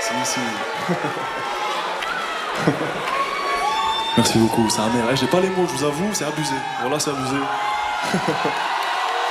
Si. Merci beaucoup, c'est un mère. J'ai pas les mots, je vous avoue, c'est abusé. Voilà, c'est abusé.